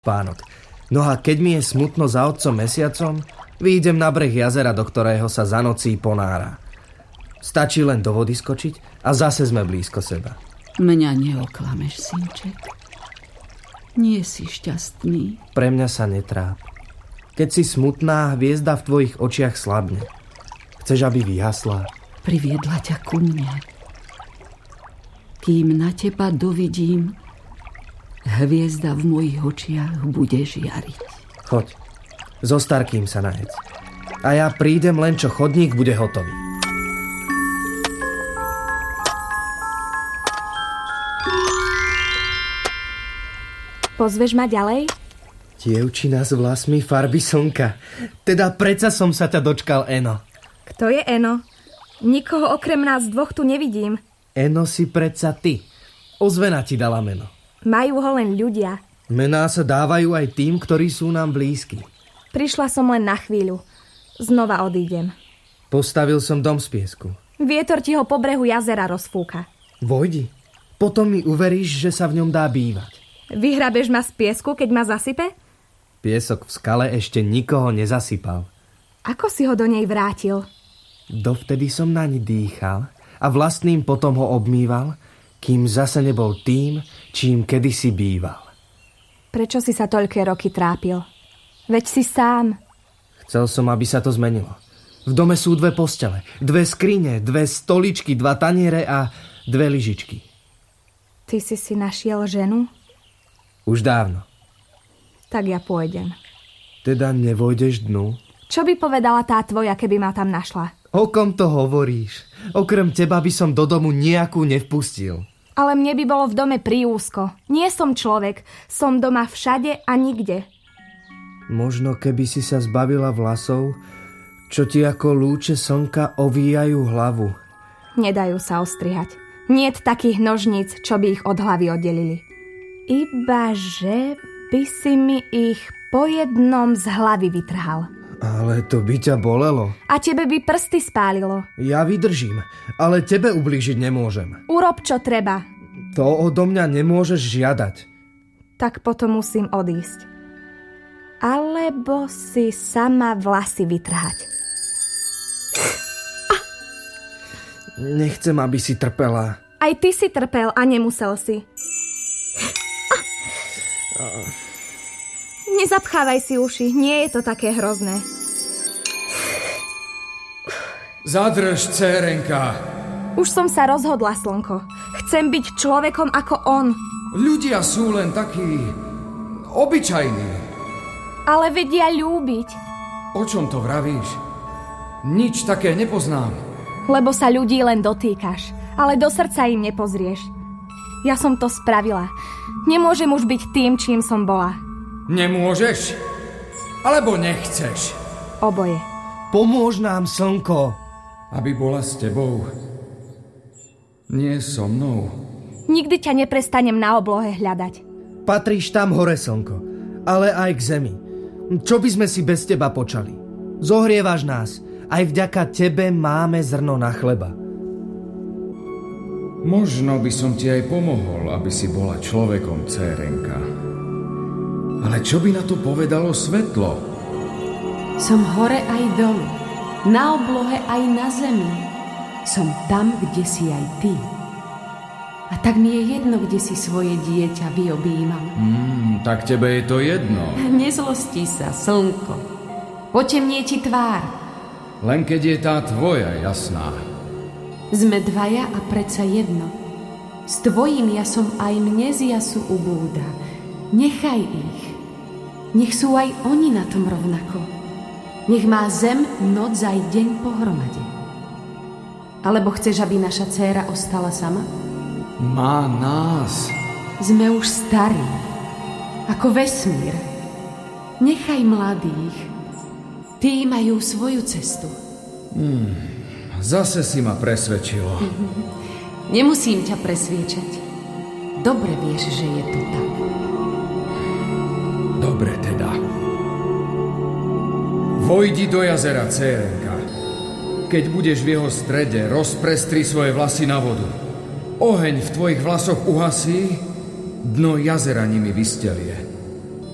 Pánok. No a keď mi je smutno za otcom mesiacom, vyjdem na breh jazera, do ktorého sa za nocí ponára. Stačí len do vody skočiť a zase sme blízko seba. Mňa neoklameš, synček. Nie si šťastný. Pre mňa sa netráp. Keď si smutná, hviezda v tvojich očiach slabne. Chceš, aby vyhasla? Priviedla ťa ku mne. Kým na teba dovidím, hviezda v mojich očiach bude žiariť. Choď, so Starkým sa najedz. A ja prídem, len čo chodník bude hotový. Pozveš ma ďalej? Dievčina s vlasmi farby slnka. Teda predsa som sa ťa dočkal, Eno. Kto je Eno? Nikoho okrem nás dvoch tu nevidím. Eno si predsa ty. Ozvena ti dala meno. Majú ho len ľudia. Mená sa dávajú aj tým, ktorí sú nám blízki. Prišla som len na chvíľu. Znova odídem. Postavil som dom z piesku. Vietor ti ho po brehu jazera rozfúka. Vojdi. Potom mi uveríš, že sa v ňom dá bývať. Vyhrabeš ma z piesku, keď ma zasype? Piesok v skale ešte nikoho nezasypal. Ako si ho do nej vrátil? Dovtedy som naň dýchal a vlastným potom ho obmýval, kým zase nebol tým, čím kedysi býval. Prečo si sa toľké roky trápil? Veď si sám. Chcel som, aby sa to zmenilo. V dome sú 2 postele, 2 skrine, 2 stoličky, 2 taniere a 2 lyžičky. Ty si našiel ženu? Už dávno. Tak ja pôjdem. Teda nevojdeš dnu? Čo by povedala tá tvoja, keby ma tam našla? O kom to hovoríš? Okrem teba by som do domu nejakú nevpustil. Ale mne by bolo v dome priúzko. Nie som človek. Som doma všade a nikde. Možno keby si sa zbavila vlasov, čo ti ako lúče slnka ovíjajú hlavu. Nedajú sa ostrihať. Niet takých nožníc, čo by ich od hlavy oddelili. Ibaže by si mi ich po jednom z hlavy vytrhal. Ale to by ťa bolelo. A tebe by prsty spálilo. Ja vydržím, ale tebe ublížiť nemôžem. Urob, čo treba. To odo mňa nemôžeš žiadať. Tak potom musím odísť. Alebo si sama vlasy vytrhať. Nechcem, aby si trpela. Aj ty si trpel a nemusel si. Nezapchávaj si uši, nie je to také hrozné. Zadrž, dcérenka. Už som sa rozhodla, slnko. Chcem byť človekom ako on. Ľudia sú len takí obyčajní. Ale vedia ľúbiť. O čom to vravíš? Nič také nepoznám. Lebo sa ľudí len dotýkaš, ale do srdca im nepozrieš. Ja som to spravila. Nemôžem už byť tým, čím som bola. Nemôžeš? Alebo nechceš? Oboje. Pomôž nám, slnko. Aby bola s tebou. Nie so mnou. Nikdy ťa neprestanem na oblohe hľadať. Patríš tam hore, slnko, ale aj k zemi. Čo by sme si bez teba počali? Zohrievaš nás. Aj vďaka tebe máme zrno na chleba. Možno by som ti aj pomohol, aby si bola človekom, dcérenka. Ale čo by na to povedalo svetlo? Som hore aj dolu, na oblohe aj na zemi. Som tam, kde si aj ty. A tak mi je jedno, kde si svoje dieťa vyobímal. Tak tebe je to jedno. Nezlostí sa, slnko. Potemnie ti tvár. Len keď je tá tvoja jasná. Sme dvaja a predsa jedno. S tvojím jasom aj mne z jasu ubúda. Nechaj ich. Nech sú aj oni na tom rovnako. Nech má zem noc aj deň pohromade. Alebo chceš, aby naša dcéra ostala sama? Má nás. Sme už starí. Ako vesmír. Nechaj mladých. Tí majú svoju cestu. Zase si ma presvedčilo. Nemusím ťa presviečať. Dobre vieš, že je to tak. Dobre teda. Vojdi do jazera, dcérenka. Keď budeš v jeho strede, rozprestri svoje vlasy na vodu. Oheň v tvojich vlasoch uhasí, dno jazera nimi vystelie.